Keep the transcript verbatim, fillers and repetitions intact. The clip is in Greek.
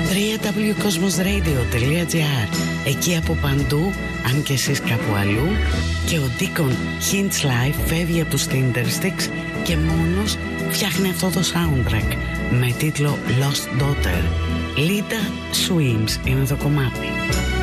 double-u double-u double-u τελεία cosmos radio τελεία gr. Εκεί από παντού, αν και εσείς κάπου αλλού. Και ο Deacon Hints Live φεύγει από τους Tindersticks και μόνος φτιάχνει αυτό το soundtrack με τίτλο Lost Daughter. Lita Swims είναι το κομμάτι.